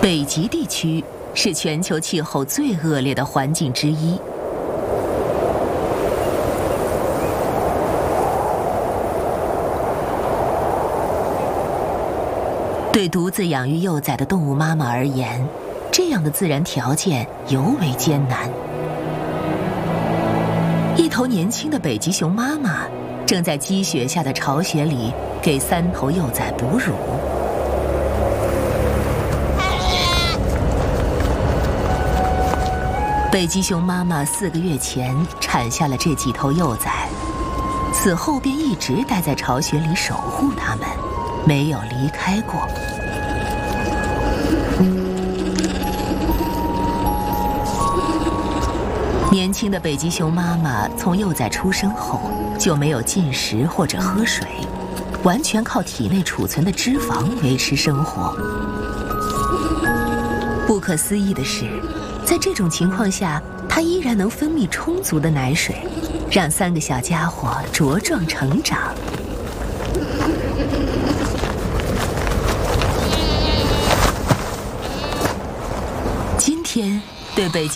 北极地区是全球气候最恶劣的环境之一。对独自养育幼崽的动物妈妈而言，这样的自然条件尤为艰难。一头年轻的北极熊妈妈正在积雪下的巢穴里给3头幼崽哺乳。北极熊妈妈4个月前产下了这几头幼崽，此后便一直待在巢穴里守护它们，没有离开过。年轻的北极熊妈妈从幼崽出生后就没有进食或者喝水，完全靠体内储存的脂肪维持生活。不可思议的是，在这种情况下，它依然能分泌充足的奶水，让3个小家伙茁壮成长。今天对北极